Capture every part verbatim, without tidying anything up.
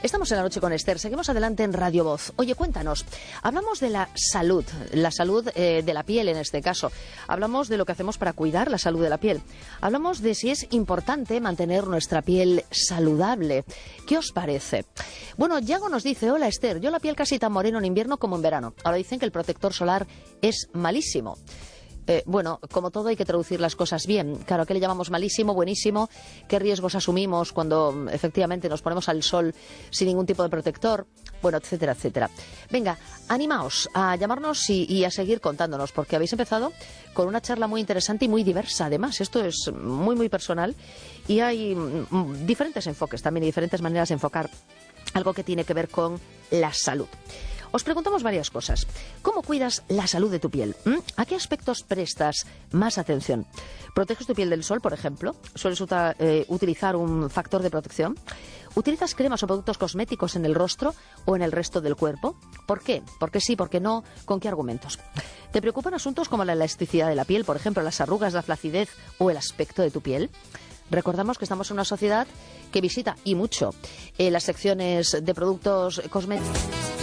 Estamos en La Noche con Esther, seguimos adelante en Radio Voz. Oye, cuéntanos, hablamos de la salud, la salud eh, de la piel en este caso. Hablamos de lo que hacemos para cuidar la salud de la piel. Hablamos de si es importante mantener nuestra piel saludable. ¿Qué os parece? Bueno, Yago nos dice, hola Esther, yo la piel casi tan moreno en invierno como en verano. Ahora dicen que el protector solar es malísimo. Eh, bueno, como todo hay que traducir las cosas bien. Claro, ¿a qué le llamamos malísimo, buenísimo? ¿Qué riesgos asumimos cuando efectivamente nos ponemos al sol sin ningún tipo de protector? Bueno, etcétera, etcétera. Venga, animaos a llamarnos y, y a seguir contándonos, porque habéis empezado con una charla muy interesante y muy diversa. Además, esto es muy, muy personal y hay mm, diferentes enfoques también y diferentes maneras de enfocar algo que tiene que ver con la salud. Os preguntamos varias cosas. ¿Cómo cuidas la salud de tu piel? ¿Mm? ¿A qué aspectos prestas más atención? ¿Proteges tu piel del sol, por ejemplo? ¿Sueles uta, eh, utilizar un factor de protección? ¿Utilizas cremas o productos cosméticos en el rostro o en el resto del cuerpo? ¿Por qué? ¿Por qué sí? ¿Por qué no? ¿Con qué argumentos? ¿Te preocupan asuntos como la elasticidad de la piel, por ejemplo, las arrugas, la flacidez o el aspecto de tu piel? Recordamos que estamos en una sociedad que visita, y mucho, eh, las secciones de productos cosméticos.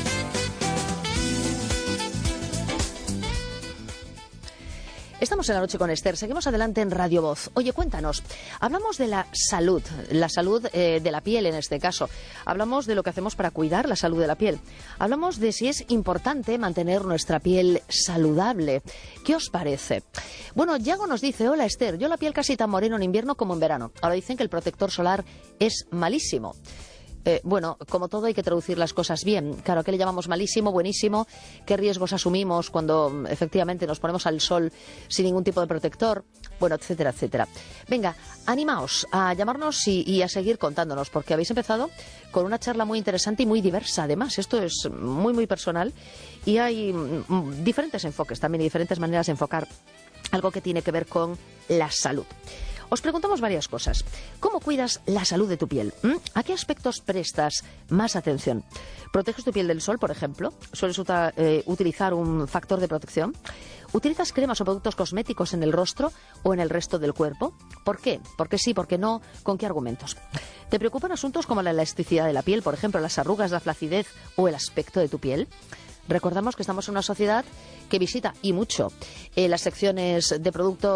Estamos en La Noche con Esther, seguimos adelante en Radio Voz. Oye, cuéntanos, hablamos de la salud, la salud eh, de la piel en este caso. Hablamos de lo que hacemos para cuidar la salud de la piel. Hablamos de si es importante mantener nuestra piel saludable. ¿Qué os parece? Bueno, Yago nos dice, hola Esther, yo la piel casi tan moreno en invierno como en verano. Ahora dicen que el protector solar es malísimo. Eh, bueno, como todo hay que traducir las cosas bien. Claro, ¿a qué le llamamos malísimo, buenísimo? ¿Qué riesgos asumimos cuando efectivamente nos ponemos al sol sin ningún tipo de protector? Bueno, etcétera, etcétera. Venga, animaos a llamarnos y, y a seguir contándonos, porque habéis empezado con una charla muy interesante y muy diversa. Además, esto es muy, muy personal y hay mm, diferentes enfoques también y diferentes maneras de enfocar algo que tiene que ver con la salud. Os preguntamos varias cosas. ¿Cómo cuidas la salud de tu piel? ¿Mm? ¿A qué aspectos prestas más atención? ¿Proteges tu piel del sol, por ejemplo? ¿Sueles uta, eh, utilizar un factor de protección? ¿Utilizas cremas o productos cosméticos en el rostro o en el resto del cuerpo? ¿Por qué? ¿Por qué sí? ¿Por qué no? ¿Con qué argumentos? ¿Te preocupan asuntos como la elasticidad de la piel, por ejemplo, las arrugas, la flacidez o el aspecto de tu piel? Recordamos que estamos en una sociedad que visita, y mucho, eh, las secciones de productos